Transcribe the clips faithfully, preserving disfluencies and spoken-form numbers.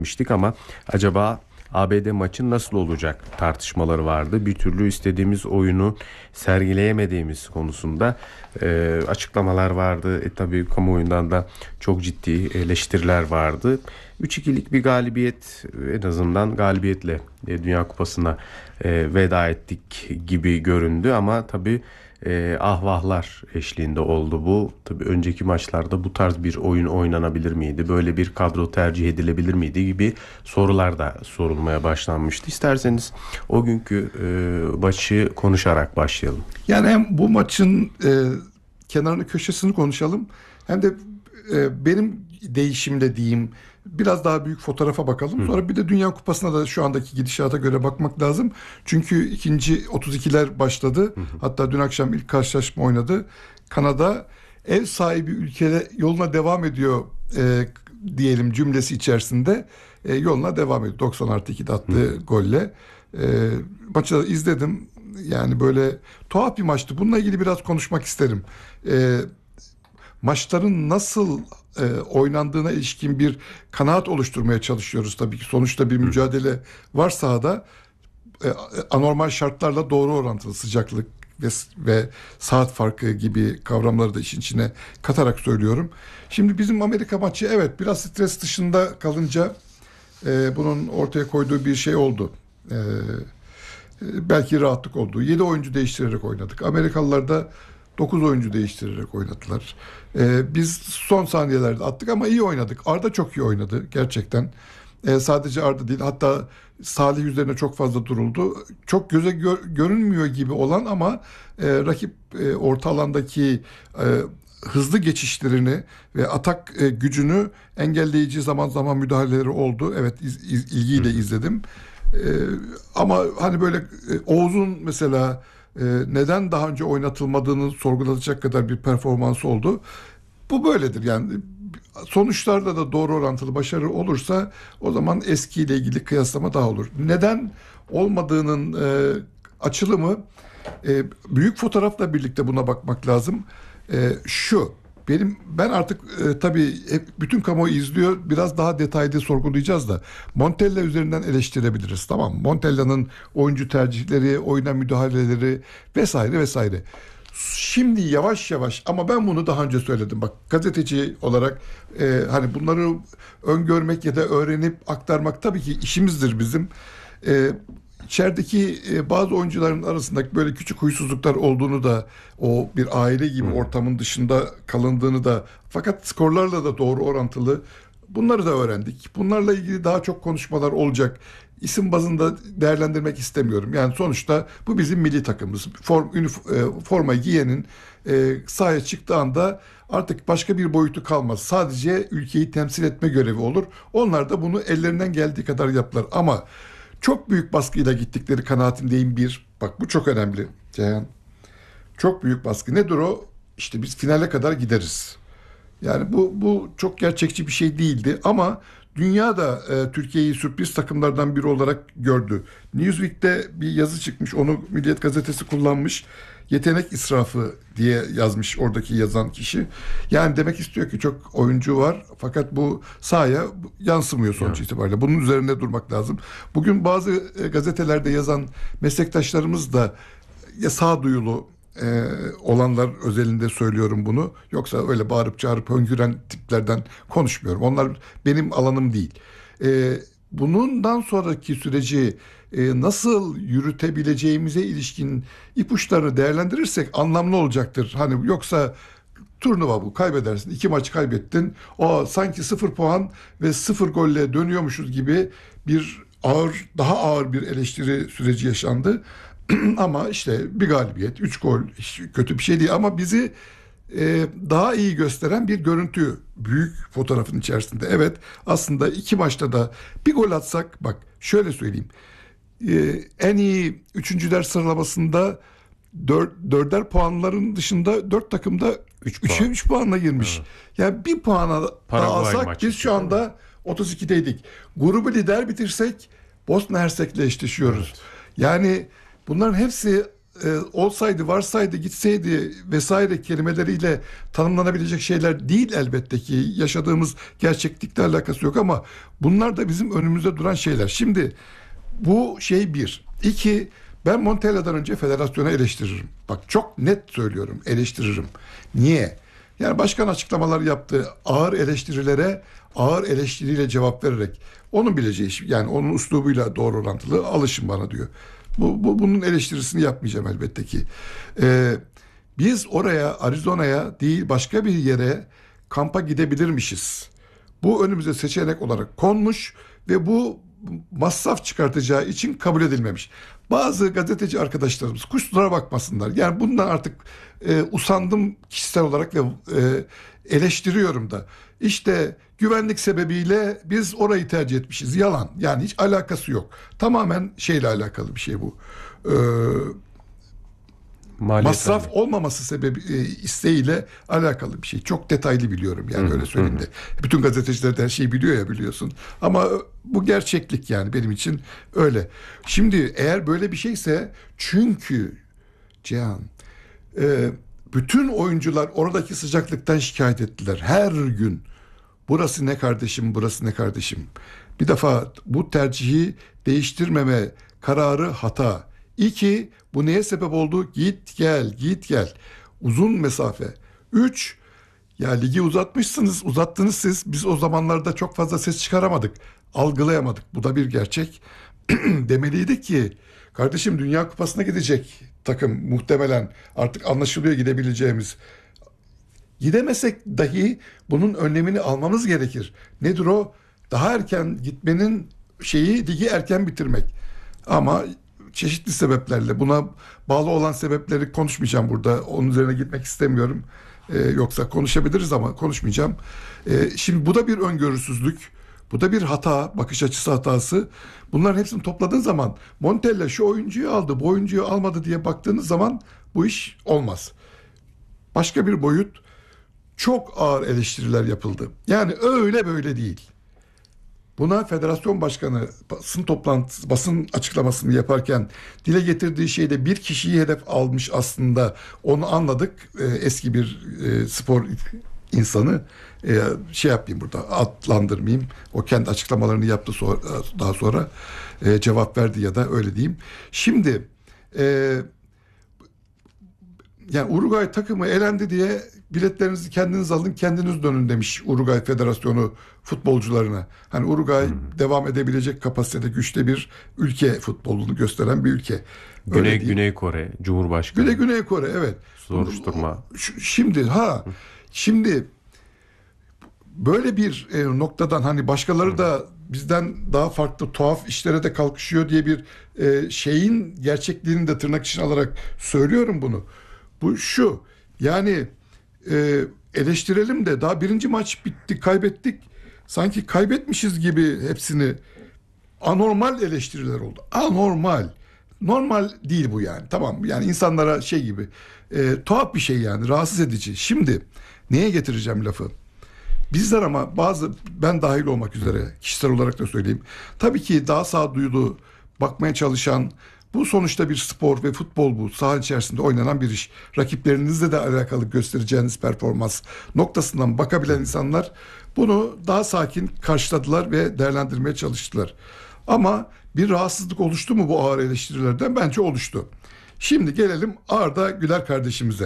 Miştik ama acaba A B D maçı nasıl olacak tartışmaları vardı. Bir türlü istediğimiz oyunu sergileyemediğimiz konusunda e, açıklamalar vardı. E, tabii kamuoyundan da çok ciddi eleştiriler vardı. üç ikilik bir galibiyet, en azından galibiyetle e, Dünya Kupası'na e, veda ettik gibi göründü ama tabii e, ahvahlar eşliğinde oldu bu. Tabii önceki maçlarda bu tarz bir oyun oynanabilir miydi? Böyle bir kadro tercih edilebilir miydi gibi sorular da sorulmaya başlanmıştı. İsterseniz o günkü e, maçı konuşarak başlayalım. Yani hem bu maçın e, kenarını köşesini konuşalım hem de e, benim değişimde diyeyim biraz daha büyük fotoğrafa bakalım. Sonra bir de Dünya Kupası'na da şu andaki gidişata göre bakmak lazım. Çünkü ikinci otuz ikiler başladı. Hatta dün akşam ilk karşılaşma oynadı. Kanada ev sahibi ülkede yoluna devam ediyor e, diyelim cümlesi içerisinde e, yoluna devam ediyor. doksan artı ikide attığı golle. E, maçı da izledim. Yani böyle tuhaf bir maçtı. Bununla ilgili biraz konuşmak isterim. E, maçların nasıl e, oynandığına ilişkin bir kanaat oluşturmaya çalışıyoruz tabii ki. Sonuçta bir mücadele var sahada. E, anormal şartlarla doğru orantılı sıcaklık ve, ve saat farkı gibi kavramları da işin içine katarak söylüyorum. Şimdi bizim Amerika maçı evet biraz stres dışında kalınca e, bunun ortaya koyduğu bir şey oldu. E, belki rahatlık oldu. yedi oyuncu değiştirerek oynadık. Amerikalılar da dokuz oyuncu değiştirerek oynadılar. Ee, biz son saniyelerde attık ama iyi oynadık. Arda çok iyi oynadı gerçekten. Ee, sadece Arda değil, hatta Salih üzerine çok fazla duruldu. Çok göze gör, görünmüyor gibi olan ama e, rakip e, orta alandaki e, hızlı geçişlerini ve atak e, gücünü engelleyici zaman zaman müdahaleleri oldu. Evet, iz, iz, ilgiyle izledim. E, ama hani böyle e, Oğuz'un mesela e, neden daha önce oynatılmadığını sorgulatacak kadar bir performans oldu. Bu böyledir yani. Sonuçlarda da doğru orantılı başarı olursa o zaman eskiyle ilgili kıyaslama daha olur. Neden olmadığının e, açılımı e, büyük fotoğrafla birlikte buna bakmak lazım. E, şu benim ben artık e, tabii hep, bütün kamuoyu izliyor, biraz daha detaylı sorgulayacağız da Montella üzerinden eleştirebiliriz, tamam mı? Montella'nın oyuncu tercihleri, oyuna müdahaleleri vesaire vesaire. Şimdi yavaş yavaş, ama ben bunu daha önce söyledim. Bak, gazeteci olarak e, hani bunları öngörmek ya da öğrenip aktarmak tabii ki işimizdir bizim. E, içerideki e, bazı oyuncuların arasında böyle küçük huysuzluklar olduğunu da, o bir aile gibi ortamın dışında kalındığını da, fakat skorlarla da doğru orantılı, bunları da öğrendik. Bunlarla ilgili daha çok konuşmalar olacak. İsim bazında değerlendirmek istemiyorum. Yani sonuçta bu bizim milli takımımız. Form, ünif, e, formayı giyenin e, sahaya çıktığı anda artık başka bir boyutu kalmaz. Sadece ülkeyi temsil etme görevi olur. Onlar da bunu ellerinden geldiği kadar yaptılar. Ama çok büyük baskıyla gittikleri kanaatindeyim bir. Bak, bu çok önemli Ceyhan. Çok büyük baskı. Nedir o? İşte biz finale kadar gideriz. Yani bu bu çok gerçekçi bir şey değildi ama dünya da e, Türkiye'yi sürpriz takımlardan biri olarak gördü. Newsweek'te bir yazı çıkmış, onu Milliyet Gazetesi kullanmış. Yetenek israfı diye yazmış oradaki yazan kişi. Yani demek istiyor ki çok oyuncu var fakat bu sahaya yansımıyor sonuç evet. itibariyle. Bunun üzerinde durmak lazım. Bugün bazı e, gazetelerde yazan meslektaşlarımız da ya sağduyulu Ee, olanlar özelinde söylüyorum bunu. Yoksa öyle bağırıp çağırıp höngüren tiplerden konuşmuyorum. Onlar benim alanım değil. Ee, bundan sonraki süreci e, nasıl yürütebileceğimize ilişkin ipuçlarını değerlendirirsek anlamlı olacaktır. Hani yoksa turnuva bu, kaybedersin. İki maç kaybettin. O sanki sıfır puan ve sıfır golle dönüyormuşuz gibi bir ağır, daha ağır bir eleştiri süreci yaşandı. Ama işte bir galibiyet, üç gol hiç kötü bir şey değil ama bizi e, daha iyi gösteren bir görüntü büyük fotoğrafın içerisinde. Evet, aslında iki maçta da bir gol atsak, bak şöyle söyleyeyim, e, en iyi üçüncüler sıralamasında dört, dörder puanların dışında dört takımda üçe üç puanla girmiş. Evet. Yani bir puana daha alsak biz şu anda otuz ikideydik. Grubu lider bitirsek Bosna Hersek'le eşleşiyoruz. Evet. Yani bunların hepsi e, olsaydı, varsaydı, gitseydi vesaire kelimeleriyle tanımlanabilecek şeyler değil elbette ki. Yaşadığımız gerçeklikle alakası yok ama bunlar da bizim önümüzde duran şeyler. Şimdi bu şey bir. İki, ben Montella'dan önce federasyonu eleştiririm. Bak çok net söylüyorum, eleştiririm. Niye? Yani başkan açıklamalar yaptı. Ağır eleştirilere ağır eleştiriyle cevap vererek onun bileceği iş, yani onun üslubuyla doğru orantılı, alışın bana diyor. Bu, bu bunun eleştirisini yapmayacağım elbette ki. Ee, biz oraya, Arizona'ya değil başka bir yere kampa gidebilirmişiz. Bu önümüze seçenek olarak konmuş ve bu masraf çıkartacağı için kabul edilmemiş. Bazı gazeteci arkadaşlarımız kusura bakmasınlar. Yani bundan artık e, usandım kişisel olarak ve e, eleştiriyorum da. İşte güvenlik sebebiyle biz orayı tercih etmişiz. Yalan. Yani hiç alakası yok. Tamamen şeyle alakalı bir şey bu. Ee, Maliyet masraf tabii. olmaması sebebi e, isteğiyle alakalı bir şey. Çok detaylı biliyorum yani, öyle söyleyeyim de. Bütün gazeteciler de her şeyi biliyor ya, biliyorsun. Ama bu gerçeklik yani benim için öyle. Şimdi eğer böyle bir şeyse, çünkü Cihan, e, bütün oyuncular oradaki sıcaklıktan şikayet ettiler. Her gün burası ne kardeşim, burası ne kardeşim. Bir defa bu tercihi değiştirmeme kararı hata. İki, bu neye sebep oldu? Git gel, git gel. Uzun mesafe. Üç, ya ligi uzatmışsınız, uzattınız siz. Biz o zamanlarda çok fazla ses çıkaramadık. Algılayamadık. Bu da bir gerçek. Demeliydi ki, kardeşim Dünya Kupası'na gidecek takım muhtemelen. Artık anlaşılıyor gidebileceğimiz. Gidemesek dahi bunun önlemini almamız gerekir. Nedir o? Daha erken gitmenin şeyi, ligi erken bitirmek. Ama çeşitli sebeplerle, buna bağlı olan sebepleri konuşmayacağım burada. Onun üzerine gitmek istemiyorum. Ee, yoksa konuşabiliriz ama konuşmayacağım. Ee, şimdi bu da bir öngörüsüzlük. Bu da bir hata, bakış açısı hatası. Bunların hepsini topladığın zaman Montella şu oyuncuyu aldı, bu oyuncuyu almadı diye baktığınız zaman bu iş olmaz. Başka bir boyut, çok ağır eleştiriler yapıldı. Yani öyle böyle değil. Buna federasyon başkanı basın toplantısı, basın açıklamasını yaparken dile getirdiği şeyde bir kişiyi hedef almış aslında. Onu anladık. Ee, eski bir e, spor insanı, e, şey yapmayayım burada, adlandırmayayım. O kendi açıklamalarını yaptı sonra, daha sonra e, cevap verdi ya da öyle diyeyim. Şimdi e, yani Uruguay takımı elendi diye biletlerinizi kendiniz alın, kendiniz dönün demiş Uruguay Federasyonu futbolcularına. Hani Uruguay hmm. devam edebilecek kapasitede, güçte bir ülke, futbolunu gösteren bir ülke. Güney Güney Kore Cumhurbaşkanı. Güney Güney Kore, evet. Soruşturma. Şimdi ha şimdi böyle bir e, noktadan, hani başkaları da bizden daha farklı tuhaf işlere de kalkışıyor diye bir e, şeyin gerçekliğini de tırnak içine alarak söylüyorum bunu. Bu şu, yani e, eleştirelim de daha birinci maç bitti, kaybettik. Sanki kaybetmişiz gibi hepsini, anormal eleştiriler oldu. Anormal. Normal değil bu yani. Tamam, yani insanlara şey gibi e, tuhaf bir şey yani, rahatsız edici. Şimdi neye getireceğim lafı? Bizler ama bazı, ben dahil olmak üzere kişisel olarak da söyleyeyim. Tabii ki daha sağduyulu bakmaya çalışan, bu sonuçta bir spor ve futbol, bu saha içerisinde oynanan bir iş. Rakiplerinizle de alakalı göstereceğiniz performans noktasından bakabilen insanlar bunu daha sakin karşıladılar ve değerlendirmeye çalıştılar. Ama bir rahatsızlık oluştu mu bu ağır eleştirilerden? Bence oluştu. Şimdi gelelim Arda Güler kardeşimize.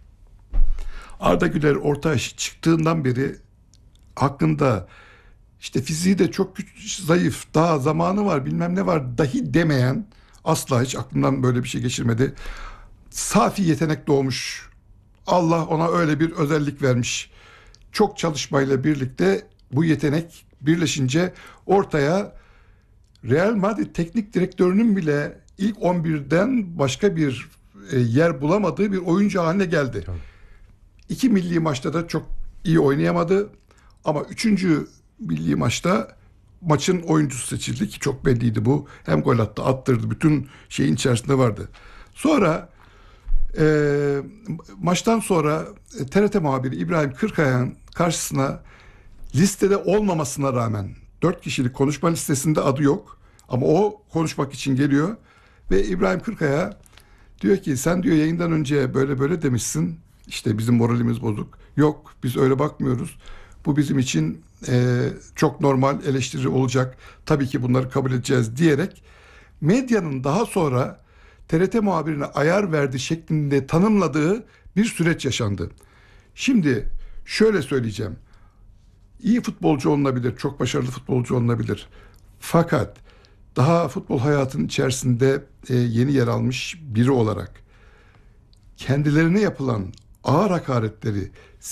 Arda Güler orta yaşı çıktığından beri hakkında işte fiziği de çok güç, zayıf, daha zamanı var, bilmem ne var dahi demeyen, asla hiç aklımdan böyle bir şey geçirmedi. Safi yetenek doğmuş. Allah ona öyle bir özellik vermiş. Çok çalışmayla birlikte bu yetenek birleşince ortaya Real Madrid teknik direktörünün bile ilk on birden başka bir e, yer bulamadığı bir oyuncu haline geldi. Tamam. İki milli maçta da çok iyi oynayamadı. Ama üçüncü milli maçta maçın oyuncusu seçildi ki çok belliydi bu. Hem gol attı, attırdı. Bütün şeyin içerisinde vardı. Sonra e, maçtan sonra e, T R T muhabiri İbrahim Kırkaya'nın karşısına, listede olmamasına rağmen, dört kişilik konuşma listesinde adı yok. Ama o konuşmak için geliyor. Ve İbrahim Kırkaya Diyor ki sen diyor yayından önce böyle böyle demişsin. İşte bizim moralimiz bozuk. Yok biz öyle bakmıyoruz. Bu bizim için e, çok normal eleştiri olacak. Tabii ki bunları kabul edeceğiz diyerek medyanın daha sonra T R T muhabirine ayar verdi şeklinde tanımladığı bir süreç yaşandı. Şimdi şöyle söyleyeceğim. İyi futbolcu olunabilir, çok başarılı futbolcu olunabilir. Fakat daha futbol hayatının içerisinde e, yeni yer almış biri olarak kendilerine yapılan ağır hakaretleri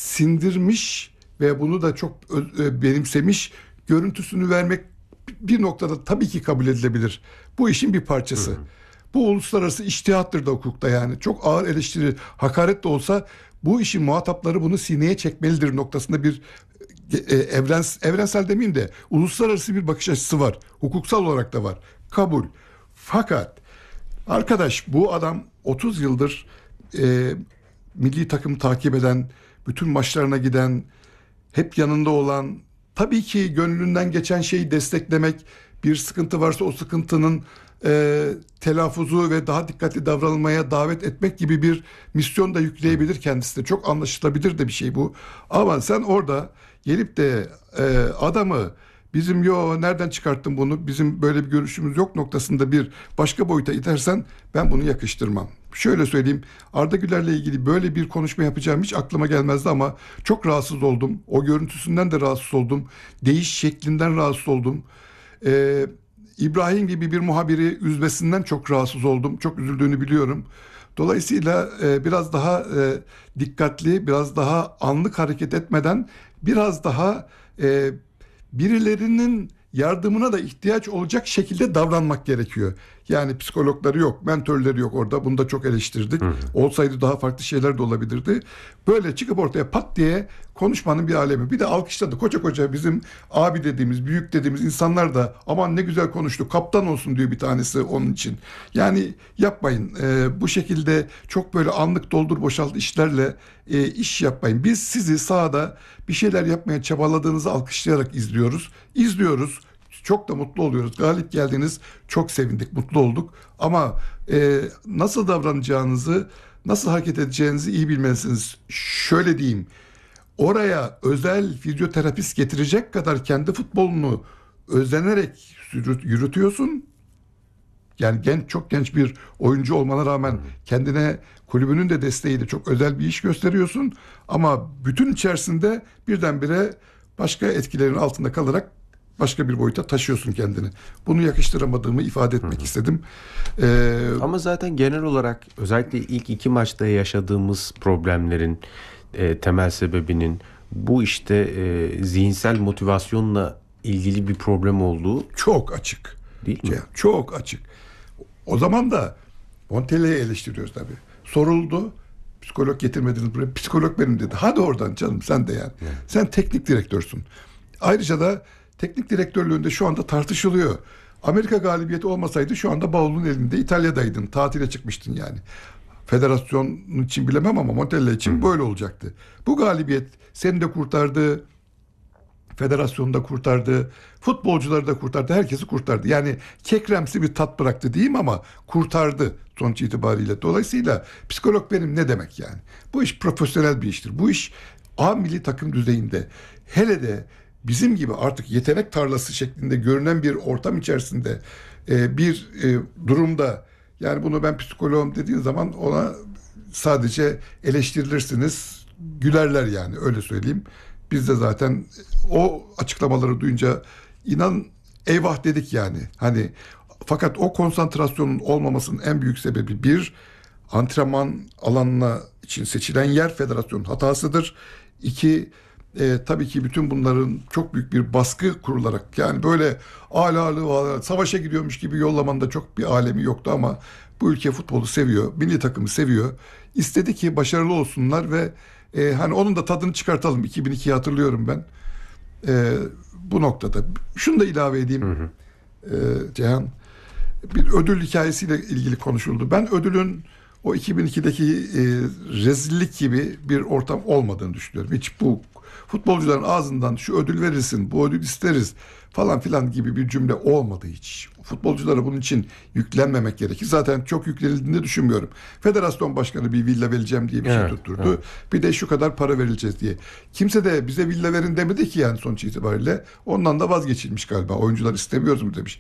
sindirmiş ve bunu da çok e, benimsemiş görüntüsünü vermek bir noktada tabii ki kabul edilebilir. Bu işin bir parçası. Hı hı. Bu uluslararası içtihattır da hukukta yani. Çok ağır eleştiri, hakaret de olsa bu işin muhatapları bunu sineye çekmelidir noktasında bir e, evrens, evrensel demeyeyim de uluslararası bir bakış açısı var. Hukuksal olarak da var. Kabul. Fakat arkadaş bu adam otuz yıldır e, milli takım takip eden, bütün maçlarına giden, hep yanında olan, tabii ki gönlünden geçen şeyi desteklemek, bir sıkıntı varsa o sıkıntının e, telaffuzu ve daha dikkatli davranılmaya davet etmek gibi bir misyon da yükleyebilir kendisine. Çok anlaşılabilir de bir şey bu. Ama sen orada gelip de e, adamı bizim yo nereden çıkarttın bunu, bizim böyle bir görüşümüz yok noktasında bir başka boyuta itersen ben bunu yakıştırmam. Şöyle söyleyeyim, Arda Güler'le ilgili böyle bir konuşma yapacağım hiç aklıma gelmezdi ama çok rahatsız oldum. O görüntüsünden de rahatsız oldum. Değiş şeklinden rahatsız oldum. Ee, İbrahim gibi bir muhabiri üzmesinden çok rahatsız oldum. Çok üzüldüğünü biliyorum. Dolayısıyla e, biraz daha e, dikkatli, biraz daha anlık hareket etmeden biraz daha e, birilerinin yardımına da ihtiyaç olacak şekilde davranmak gerekiyor. Yani psikologları yok, mentörleri yok orada. Bunu da çok eleştirdik. Hı hı. Olsaydı daha farklı şeyler de olabilirdi. Böyle çıkıp ortaya pat diye konuşmanın bir alemi. Bir de alkışladı. Koca koca bizim abi dediğimiz, büyük dediğimiz insanlar da aman ne güzel konuştu, kaptan olsun diyor bir tanesi onun için. Yani yapmayın. Ee, bu şekilde çok böyle anlık doldur boşalt işlerle e, iş yapmayın. Biz sizi sahada bir şeyler yapmaya çabaladığınızı alkışlayarak izliyoruz. İzliyoruz. Çok da mutlu oluyoruz. Galip geldiniz. Çok sevindik, mutlu olduk. Ama e, nasıl davranacağınızı, nasıl hareket edeceğinizi iyi bilmelisiniz. Şöyle diyeyim. Oraya özel fizyoterapist getirecek kadar kendi futbolunu özenerek yürütüyorsun. Yani genç, çok genç bir oyuncu olmana rağmen kendine kulübünün de desteğiyle çok özel bir iş gösteriyorsun. Ama bütün içerisinde birdenbire başka etkilerin altında kalarak başka bir boyuta taşıyorsun kendini. Bunu yakıştıramadığımı ifade etmek hı hı. istedim. Ee, Ama zaten genel olarak özellikle ilk iki maçta yaşadığımız problemlerin e, temel sebebinin bu işte e, zihinsel motivasyonla ilgili bir problem olduğu çok açık. Değil mi? Çok açık. O zaman da Montella'yı eleştiriyoruz tabii. Soruldu. Psikolog getirmediniz buraya. Psikolog benim dedi. Hadi oradan canım sen de yani. Evet. Sen teknik direktörsün. Ayrıca da teknik direktörlüğünde şu anda tartışılıyor. Amerika galibiyeti olmasaydı şu anda bavulun elinde İtalya'daydın. Tatile çıkmıştın yani. Federasyon için bilemem ama Montella için Hı. böyle olacaktı. Bu galibiyet seni de kurtardı. Federasyonu da kurtardı. Futbolcuları da kurtardı. Herkesi kurtardı. Yani kekremsi bir tat bıraktı diyeyim ama kurtardı sonuç itibariyle. Dolayısıyla psikolog benim ne demek yani? Bu iş profesyonel bir iştir. Bu iş A milli takım düzeyinde hele de bizim gibi artık yetenek tarlası şeklinde görünen bir ortam içerisinde e, bir e, durumda yani bunu ben psikoloğum dediğin zaman ona sadece eleştirilirsiniz, gülerler yani öyle söyleyeyim. Biz de zaten o açıklamaları duyunca inan eyvah dedik yani. Hani fakat o konsantrasyonun olmamasının en büyük sebebi bir antrenman alanına için seçilen yer federasyonun hatasıdır. İki E, tabii ki bütün bunların çok büyük bir baskı kurularak yani böyle alalı savaşa gidiyormuş gibi yollamanın da çok bir alemi yoktu ama bu ülke futbolu seviyor, milli takımı seviyor. İstedi ki başarılı olsunlar ve e, hani onun da tadını çıkartalım. iki bin ikiyi hatırlıyorum ben. E, bu noktada şunu da ilave edeyim. Hı hı. E, Cihan, bir ödül hikayesiyle ilgili konuşuldu. Ben ödülün o iki bin ikideki e, rezillik gibi bir ortam olmadığını düşünüyorum. Hiç bu Futbolcuların ağzından şu ödül verilsin, bu ödül isteriz falan filan gibi bir cümle olmadı hiç. Futbolculara bunun için yüklenmemek gerekir. Zaten çok yüklenildiğini düşünmüyorum. Federasyon başkanı bir villa vereceğim diye bir şey Evet, tutturdu. evet. Bir de şu kadar para verileceğiz diye. Kimse de bize villa verin demedi ki yani sonuç itibariyle. Ondan da vazgeçilmiş galiba. Oyuncular istemiyoruz mu demiş.